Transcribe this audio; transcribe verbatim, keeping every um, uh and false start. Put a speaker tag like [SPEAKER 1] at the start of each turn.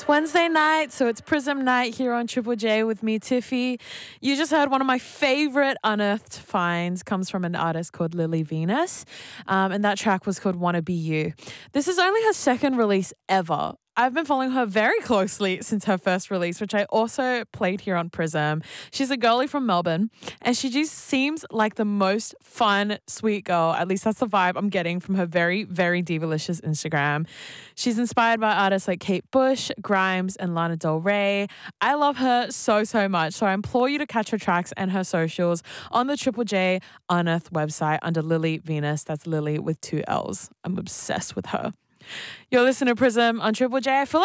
[SPEAKER 1] Wednesday night, so it's Prism night here on Triple J with me, Tiffy. You just heard one of my favorite unearthed finds comes from an artist called Lily Venus, um, and that track was called Wanna Be You. This is only her second release ever. I've been following her very closely since her first release, which I also played here on Prism. She's a girlie from Melbourne, and she just seems like the most fun, sweet girl. At least that's the vibe I'm getting from her very, very divalicious Instagram. She's inspired by artists like Kate Bush, Grimes, and Lana Del Rey. I love her so, so much. So I implore you to catch her tracks and her socials on the Triple J Unearthed website under Lily Venus. That's Lily with two L's. I'm obsessed with her. You're listening to Prism on Triple J. I feel